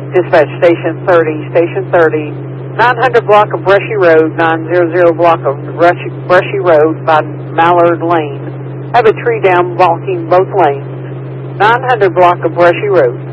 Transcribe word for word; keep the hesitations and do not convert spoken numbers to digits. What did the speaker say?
Dispatch Station thirty, Station thirty, nine hundred block of Brushy Road, nine hundred block of Brushy, Brushy Road by Mallard Lane. Have a tree down blocking both lanes. nine hundred block of Brushy Road.